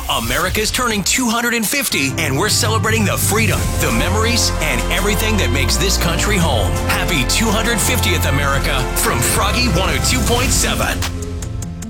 America's turning 250, and we're celebrating the freedom, the memories, and everything that makes this country home. Happy 250th, America, from Froggy 102.7.